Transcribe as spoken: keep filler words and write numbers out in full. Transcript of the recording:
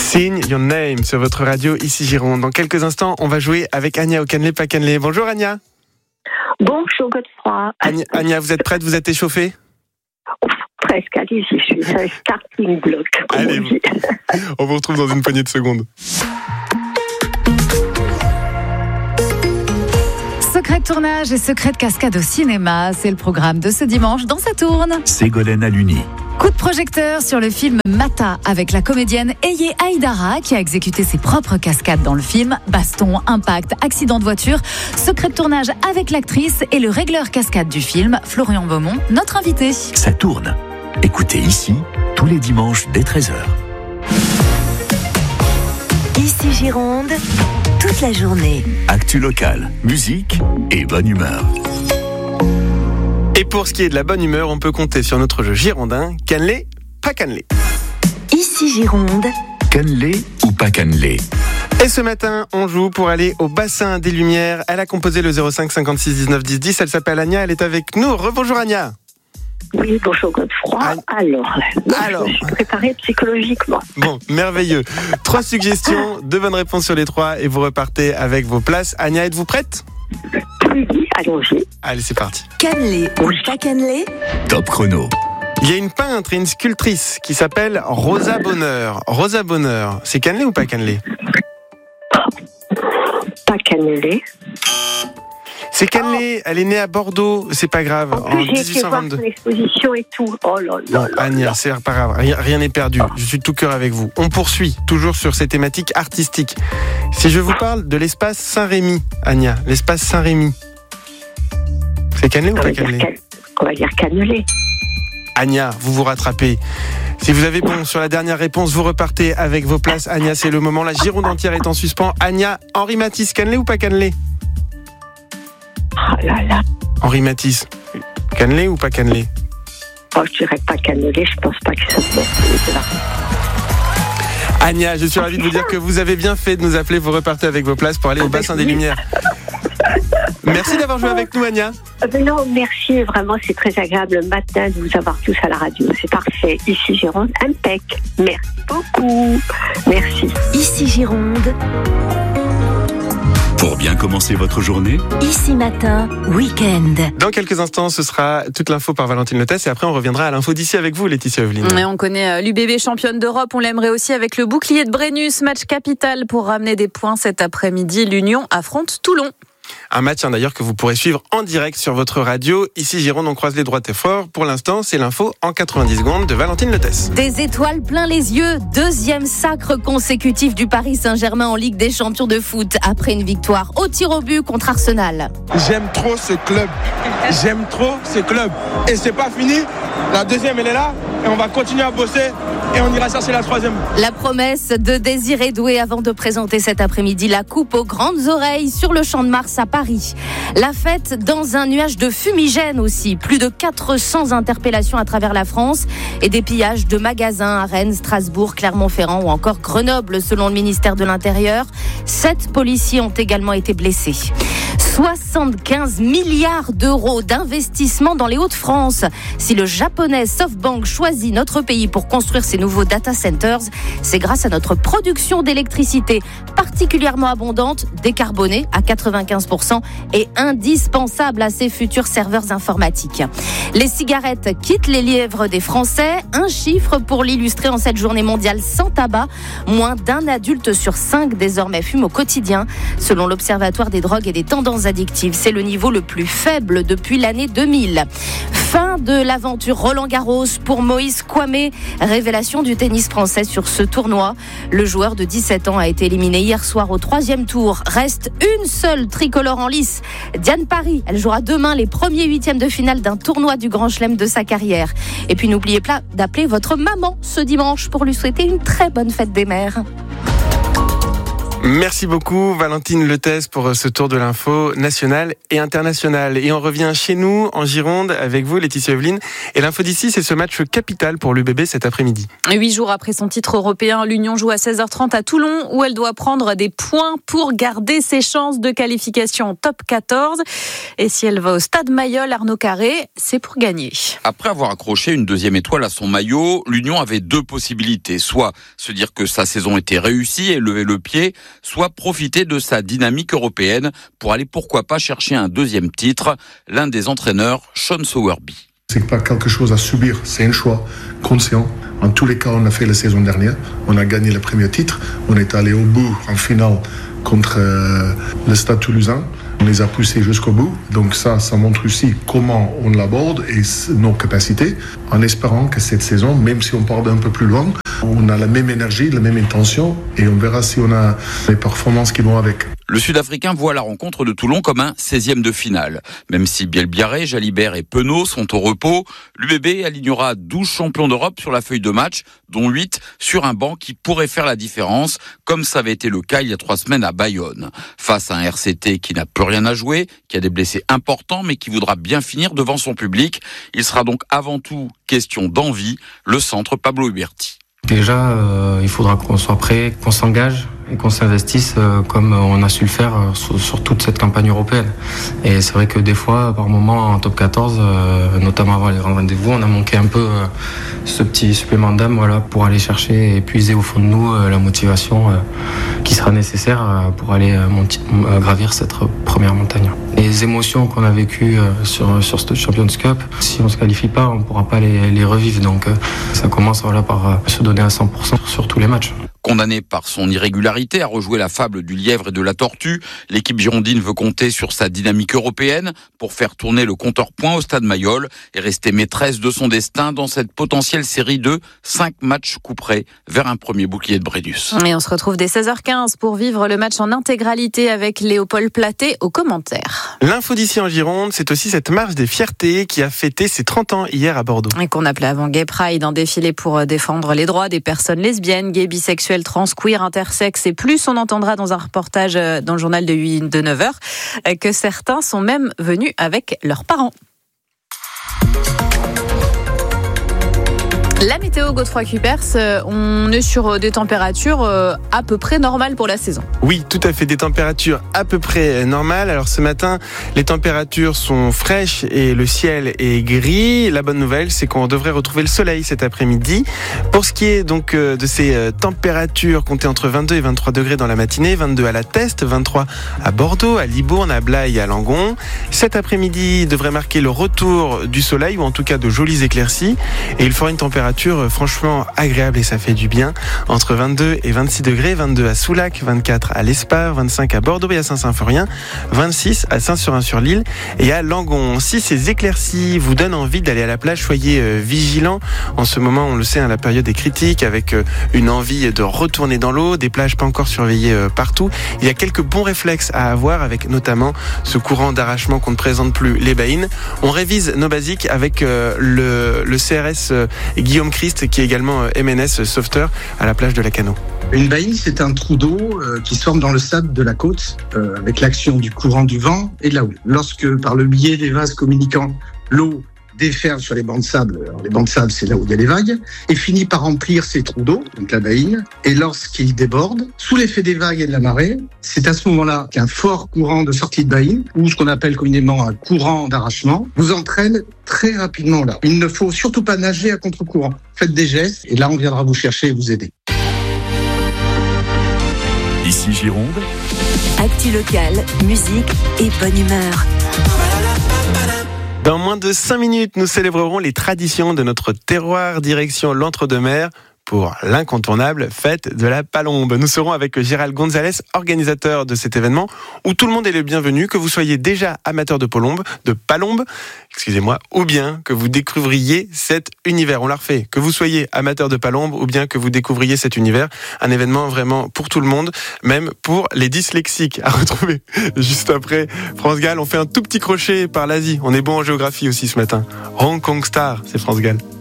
Sing Your Name sur votre radio, ici Gironde. Dans quelques instants, on va jouer avec Anya au Cannelé pas Cannelé. Bonjour Anya. Bonjour Godefroy. Anya, Anya, vous êtes prête, vous êtes échauffée? Oh, presque, allez-y, je suis sur le starting block. Allez, on, on vous retrouve dans une poignée de secondes. Secret de tournage et secret de cascade au cinéma, c'est le programme de ce dimanche dans Ça tourne. Ségolène Aluni. Coup de projecteur sur le film Mata avec la comédienne Eye Aïdara qui a exécuté ses propres cascades dans le film. Baston, impact, accident de voiture. Secret de tournage avec l'actrice et le régleur cascade du film, Florian Beaumont, notre invité. Ça tourne. Écoutez ici, tous les dimanches dès treize heures. Ici Gironde, toute la journée. Actu locale, musique et bonne humeur. Et pour ce qui est de la bonne humeur, on peut compter sur notre jeu girondin, Cannelé, pas Cannelé. Ici Gironde. Cannelé ou pas cannelé? Et ce matin, on joue pour aller au bassin des Lumières. Elle a composé le zéro cinq cinquante-six dix-neuf dix dix. Elle s'appelle Anya, elle est avec nous. Rebonjour Anya. Oui, bonjour Godefroy. Ah, alors, alors, je suis préparée psychologiquement. Bon, merveilleux. Trois suggestions, deux bonnes réponses sur les trois et vous repartez avec vos places. Anya, êtes-vous prête? Oui, allons-y. Allez, c'est parti. Cannelé ou pas cannelé? Top chrono. Il y a une peintre et une sculptrice qui s'appelle Rosa Bonheur. Rosa Bonheur, c'est cannelé ou pas cannelé? Pas cannelé. C'est cannelé, elle est née à Bordeaux, c'est pas grave, En en plus, j'ai été dix-huit cent voir vingt-deux. son exposition et tout. Oh là Bon, là là. Anya, c'est pas grave, rien, rien n'est perdu. Je suis de tout cœur avec vous. On poursuit, toujours sur ces thématiques artistiques. Si je vous parle de l'espace Saint-Rémy, Anya, l'espace Saint-Rémy, c'est cannelé ou On pas va dire cannelé? can- On va dire cannelé. Anya, vous vous rattrapez. Si vous avez bon sur la dernière réponse, vous repartez avec vos places. Anya, c'est le moment. La Gironde entière est en suspens. Anya, Henri Matisse, cannelé ou pas cannelé? Oh là là. Henri Matisse, cannelé ou pas cannelé? Oh, je dirais pas cannelé, je pense pas que ça se passe là. Anya, je suis ravi de vous dire que vous avez bien fait de nous appeler. Vous repartez avec vos places pour aller au bassin des Lumières. Merci d'avoir joué avec nous, Anya. Euh, non, merci, vraiment, c'est très agréable le matin de vous avoir tous à la radio. C'est parfait. Ici Gironde, impec. Merci beaucoup. Merci. Ici Gironde. Pour bien commencer votre journée, Ici matin, week-end. Dans quelques instants, ce sera toute l'info par Valentine Lotès et après on reviendra à l'info d'ici avec vous, Laetitia Evelyne. Et on connaît l'U B B championne d'Europe, on l'aimerait aussi avec le bouclier de Brennus, match capital pour ramener des points cet après-midi. L'Union affronte Toulon. Un match hein, d'ailleurs que vous pourrez suivre en direct sur votre radio. Ici Gironde, on croise les doigts et fort. Pour l'instant, c'est l'info en quatre-vingt-dix secondes de Valentine Lotès. Des étoiles plein les yeux. Deuxième sacre consécutif du Paris Saint-Germain en Ligue des Champions de foot après une victoire au tir au but contre Arsenal. J'aime trop ce club. J'aime trop ce club. Et c'est pas fini. La deuxième, elle est là. Et on va continuer à bosser. Et on ira chercher la troisième. La promesse de Désiré Doué avant de présenter cet après-midi la coupe aux grandes oreilles sur le Champ de Mars à Paris. La fête dans un nuage de fumigène aussi. Plus de quatre cents interpellations à travers la France et des pillages de magasins à Rennes, Strasbourg, Clermont-Ferrand ou encore Grenoble selon le ministère de l'Intérieur. Sept policiers ont également été blessés. soixante-quinze milliards d'euros d'investissement dans les Hauts-de-France. Si le japonais SoftBank choisit notre pays pour construire ses nouveaux data centers, c'est grâce à notre production d'électricité particulièrement abondante, décarbonée à quatre-vingt-quinze pour cent et indispensable à ses futurs serveurs informatiques. Les cigarettes quittent les lièvres des Français. Un chiffre pour l'illustrer en cette journée mondiale sans tabac. Moins d'un adulte sur cinq désormais fume au quotidien. Selon l'Observatoire des drogues et des tendances addictives, c'est le niveau le plus faible depuis l'année deux mille. Fin de l'aventure Roland-Garros pour Moïse Kouamé. Révélation du tennis français sur ce tournoi. Le joueur de dix-sept ans a été éliminé hier soir au troisième tour. Reste une seule tricolore en lice. Diane Paris, elle jouera demain les premiers huitièmes de finale d'un tournoi du Grand Chelem de sa carrière. Et puis n'oubliez pas d'appeler votre maman ce dimanche pour lui souhaiter une très bonne fête des mères. Merci beaucoup Valentine Letès pour ce tour de l'info nationale et internationale. Et on revient chez nous en Gironde avec vous Laetitia Evelyne. Et l'info d'ici, c'est ce match capital pour l'U B B cet après-midi. Huit jours après son titre européen, l'Union joue à seize heures trente à Toulon où elle doit prendre des points pour garder ses chances de qualification en top quatorze. Et si elle va au Stade Mayol, Arnaud Carré, c'est pour gagner. Après avoir accroché une deuxième étoile à son maillot, l'Union avait deux possibilités. Soit se dire que sa saison était réussie et lever le pied, soit profiter de sa dynamique européenne pour aller pourquoi pas chercher un deuxième titre. L'un des entraîneurs, Sean Sowerby. C'est pas quelque chose à subir, c'est un choix conscient. En tous les cas, on a fait la saison dernière, on a gagné le premier titre, on est allé au bout en finale contre euh, le Stade Toulousain. On les a poussés jusqu'au bout. Donc ça, ça montre aussi comment on l'aborde et nos capacités, en espérant que cette saison, même si on part d'un peu plus loin, on a la même énergie, la même intention et on verra si on a les performances qui vont avec. Le Sud-Africain voit la rencontre de Toulon comme un seizième de finale. Même si Bielbiarré, Jalibert et Penaud sont au repos, l'U B B alignera douze champions d'Europe sur la feuille de match, dont huit sur un banc qui pourrait faire la différence, comme ça avait été le cas il y a trois semaines à Bayonne. Face à un R C T qui n'a plus rien à jouer, qui a des blessés importants, mais qui voudra bien finir devant son public, il sera donc avant tout question d'envie, le centre Pablo Huberti. Déjà, euh, il faudra qu'on soit prêt, qu'on s'engage et qu'on s'investisse euh, comme on a su le faire euh, sur, sur toute cette campagne européenne. Et c'est vrai que des fois, par moment, en top quatorze, euh, notamment avant les grands rendez-vous, on a manqué un peu euh, ce petit supplément d'âme voilà, pour aller chercher et puiser au fond de nous euh, la motivation euh, qui sera nécessaire euh, pour aller euh, monti- euh, gravir cette première montagne. Les émotions qu'on a vécues euh, sur, sur ce Champions Cup, si on ne se qualifie pas, on ne pourra pas les, les revivre. Donc euh, ça commence voilà, par euh, se donner à cent pour cent sur tous les matchs. Condamné par son irrégularité à rejouer la fable du lièvre et de la tortue, l'équipe girondine veut compter sur sa dynamique européenne pour faire tourner le compteur points au Stade Mayol et rester maîtresse de son destin dans cette potentielle série de cinq matchs couperés vers un premier bouclier de Brennus. Et on se retrouve dès seize heures quinze pour vivre le match en intégralité avec Léopold Platé aux commentaires. L'info d'ici en Gironde, c'est aussi cette marche des fiertés qui a fêté ses trente ans hier à Bordeaux. Et qu'on appelait avant Gay Pride, un défilé pour défendre les droits des personnes lesbiennes, gays, bisexuelles, trans, queer, intersexe et plus. On entendra dans un reportage dans le journal de, huit, de neuf heures que certains sont même venus avec leurs parents. La météo, Godefroy Cupers, on est sur des températures à peu près normales pour la saison. Oui, tout à fait, des températures à peu près normales. Alors ce matin, les températures sont fraîches et le ciel est gris. La bonne nouvelle, c'est qu'on devrait retrouver le soleil cet après-midi. Pour ce qui est donc de ces températures, comptez entre vingt-deux et vingt-trois degrés dans la matinée, vingt-deux à la Teste, vingt-trois à Bordeaux, à Libourne, à Blaye et à Langon. Cet après-midi devrait marquer le retour du soleil ou en tout cas de jolies éclaircies et il fera une température franchement agréable et ça fait du bien. Entre vingt-deux et vingt-six degrés, vingt-deux à Soulac, vingt-quatre à l'Espar, vingt-cinq à Bordeaux et à Saint-Symphorien, vingt-six à Saint-Surin-sur-l'Île et à Langon. Si ces éclaircies vous donnent envie d'aller à la plage, soyez euh, vigilants. En ce moment, on le sait, hein, la période est critique avec euh, une envie de retourner dans l'eau, des plages pas encore surveillées euh, partout. Il y a quelques bons réflexes à avoir avec notamment ce courant d'arrachement qu'on ne présente plus, les baïnes. On révise nos basiques avec euh, le, le C R S euh, Guillaume Christ qui est également M N S sauveteur à la plage de la Cano. Une baïne, c'est un trou d'eau euh, qui se forme dans le sable de la côte euh, avec l'action du courant du vent et de la houle. Lorsque, par le biais des vases communicants, l'eau déferle sur les bancs de sable, alors les bancs de sable, c'est là où il y a les vagues, et finit par remplir ces trous d'eau, donc la baïne, et lorsqu'il déborde, sous l'effet des vagues et de la marée, c'est à ce moment-là qu'un fort courant de sortie de baïne, ou ce qu'on appelle communément un courant d'arrachement, vous entraîne très rapidement là. Il ne faut surtout pas nager à contre-courant. Faites des gestes, et là on viendra vous chercher et vous aider. Ici Gironde. Actu locale, musique et bonne humeur. Dans moins de cinq minutes, nous célébrerons les traditions de notre terroir, direction l'Entre-deux-Mers pour l'incontournable fête de la Palombe. Nous serons avec Gérald Gonzalez, organisateur de cet événement, où tout le monde est le bienvenu, que vous soyez déjà amateur de Palombe, de Palombe, excusez-moi, ou bien que vous découvriez cet univers. On l'a refait, que vous soyez amateur de Palombe, ou bien que vous découvriez cet univers. Un événement vraiment pour tout le monde, même pour les dyslexiques, à retrouver juste après France Gall. On fait un tout petit crochet par l'Asie. On est bon en géographie aussi ce matin. Hong Kong Star, c'est France Gall.